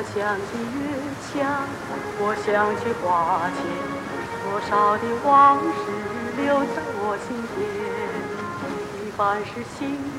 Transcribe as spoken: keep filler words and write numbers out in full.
想起月墙，我想起花前，多少的往事留在我心间。一半是心。